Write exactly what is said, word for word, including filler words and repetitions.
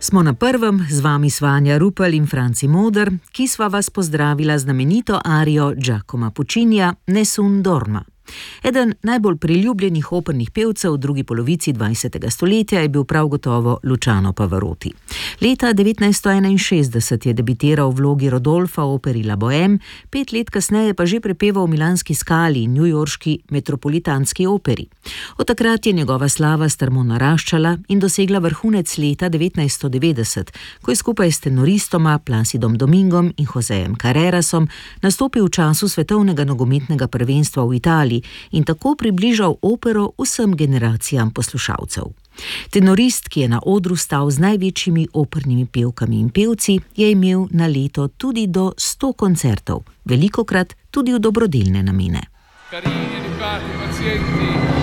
Smo na prvem, z vami Svanja Rupel in Franci Moder, ki sva vas pozdravila znamenito arijo Giacomo Puccinija Nessun dorma. Eden najbolj priljubljenih opernih pevcev v drugi polovici dvajsetega stoletja je bil prav gotovo Luciano Pavarotti. Leta devetnajststo enainšestdeset je debitiral v vlogi Rodolfa v operi La Bohème, pet let kasneje pa že prepeval v milanski Scali in newyorški Metropolitanski operi. Od takrat je njegova slava strmo naraščala in dosegla vrhunec leta devetnajststo devetdeset, ko je skupaj s tenoristoma Placidom Domingom in Josejem Carrerasom nastopil v času svetovnega nogometnega prvenstva v Italiji in tako približal opero vsem generacijam poslušalcev. Tenorist, ki je na odru stal z največjimi opernimi pevkami in pevci, je imel na leto tudi do sto koncertov, velikokrat tudi v dobrodelne namene. Carini, ripati, pazienti.